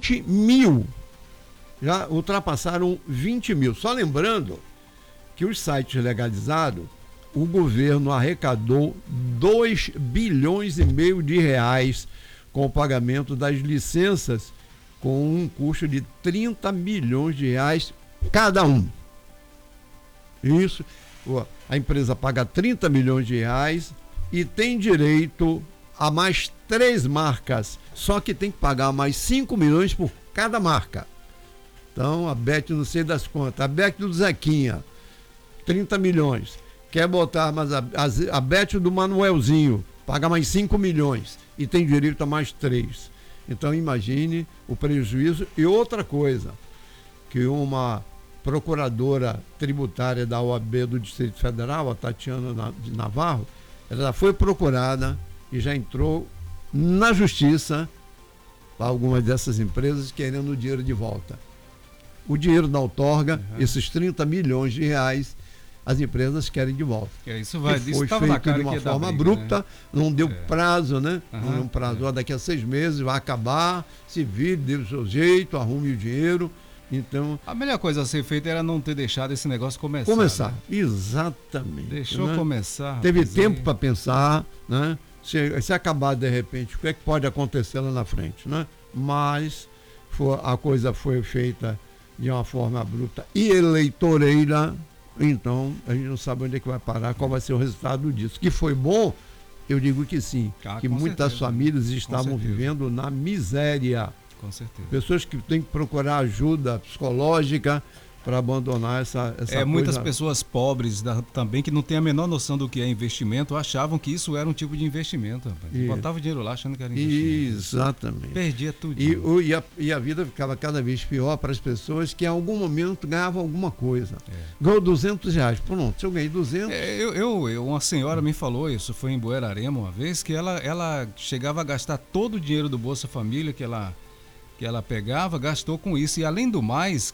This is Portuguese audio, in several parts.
20 mil. Já ultrapassaram 20 mil. Só lembrando que os sites legalizados, o governo arrecadou 2 bilhões e meio de reais com o pagamento das licenças, com um custo de 30 milhões de reais cada um. Isso, a empresa paga 30 milhões de reais e tem direito a mais 3 marcas, só que tem que pagar mais 5 milhões por cada marca. Então, a Bet não sei das contas, a Bet do Zequinha, 30 milhões. Quer botar mas a Bet do Manuelzinho, paga mais 5 milhões e tem direito a mais 3. Então, imagine o prejuízo. E outra coisa, que uma procuradora tributária da OAB do Distrito Federal, a Tatiana de Navarro, ela foi procurada e já entrou na justiça para algumas dessas empresas querendo o dinheiro de volta. O dinheiro da outorga, esses 30 milhões de reais, as empresas querem de volta. Isso foi feito de uma forma abrupta, né? Não deu prazo, né? Não deu prazo. Daqui a 6 meses vai acabar, se vire, dê o seu jeito, arrume o dinheiro. Então, a melhor coisa a ser feita era não ter deixado esse negócio começar. Né? Exatamente. Deixou, né? Começar. Teve tempo para pensar, né? Se acabar de repente, o que é que pode acontecer lá na frente, né? Mas a coisa foi feita de uma forma abrupta e eleitoreira, então a gente não sabe onde é que vai parar, qual vai ser o resultado disso. Que foi bom, eu digo que sim, que muitas famílias estavam vivendo na miséria. Com certeza. Pessoas que têm que procurar ajuda psicológica para abandonar essa coisa. Muitas pessoas pobres também, que não têm a menor noção do que é investimento, achavam que isso era um tipo de investimento. Botava o dinheiro lá achando que era investimento. Exatamente. Perdia tudo. E a vida ficava cada vez pior para as pessoas que em algum momento ganhavam alguma coisa. Ganhou 200 reais. Pronto, se eu ganhei 200... Uma senhora me falou, isso foi em Buerarema uma vez, que ela chegava a gastar todo o dinheiro do Bolsa Família que ela pegava, gastou com isso. E além do mais,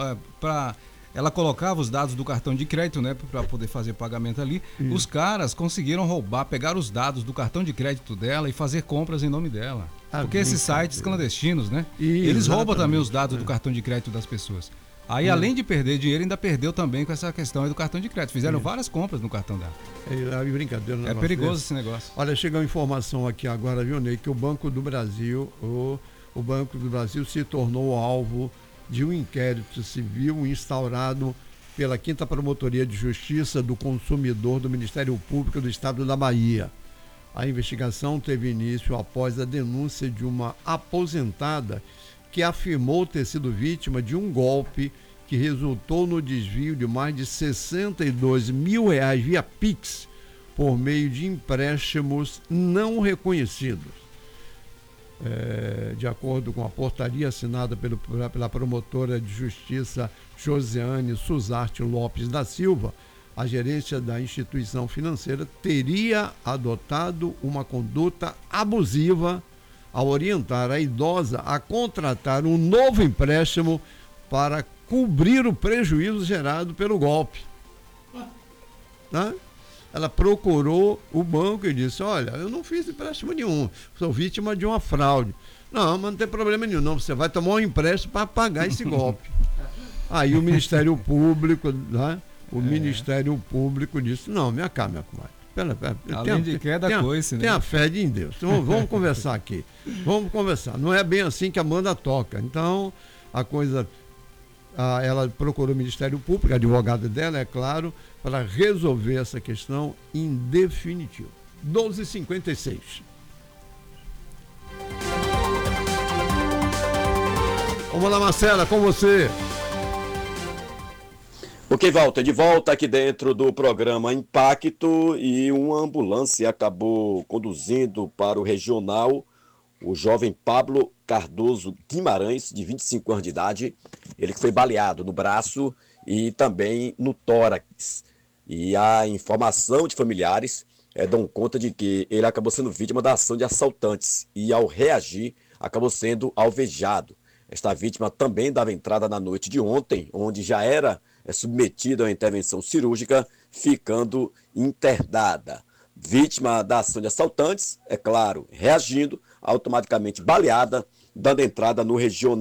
ela colocava os dados do cartão de crédito, né, para poder fazer pagamento ali, os caras conseguiram pegar os dados do cartão de crédito dela e fazer compras em nome dela. Porque esses sites clandestinos, né, eles roubam também os dados do cartão de crédito das pessoas. Aí, além de perder dinheiro, ainda perdeu também com essa questão aí do cartão de crédito. Fizeram várias compras no cartão dela. É brincadeira. É perigoso esse negócio. Olha, chegou uma informação aqui agora, viu, Ney, que o Banco do Brasil... O Banco do Brasil se tornou alvo de um inquérito civil instaurado pela 5ª Promotoria de Justiça do Consumidor do Ministério Público do Estado da Bahia. A investigação teve início após a denúncia de uma aposentada que afirmou ter sido vítima de um golpe que resultou no desvio de mais de 62 mil reais via Pix por meio de empréstimos não reconhecidos. De acordo com a portaria assinada pela promotora de justiça Josiane Suzarte Lopes da Silva, a gerência da instituição financeira teria adotado uma conduta abusiva ao orientar a idosa a contratar um novo empréstimo para cobrir o prejuízo gerado pelo golpe. Né? Ela procurou o banco e disse: olha, eu não fiz empréstimo nenhum, sou vítima de uma fraude. Não, mas não tem problema nenhum, não, você vai tomar um empréstimo para pagar esse golpe. Aí o Ministério Público, né? Ministério Público disse: não, minha comadre. Além de que é da coisa, né? Tenha fé em Deus. Então, vamos conversar aqui. Vamos conversar. Não é bem assim que a banda toca. Então, a coisa... ela procurou o Ministério Público, a advogada dela, é claro, para resolver essa questão em definitivo. 12h56. Vamos lá, Marcela, com você. Ok, Walter, de volta aqui dentro do programa Impacto, e uma ambulância acabou conduzindo para o regional o jovem Pablo Cardoso Guimarães, de 25 anos de idade. Ele que foi baleado no braço e também no tórax. E a informação de familiares dão conta de que ele acabou sendo vítima da ação de assaltantes e, ao reagir, acabou sendo alvejado. Esta vítima também dava entrada na noite de ontem, onde já era submetida a uma intervenção cirúrgica, ficando internada. Vítima da ação de assaltantes, é claro, reagindo, automaticamente baleada, dando entrada no regional.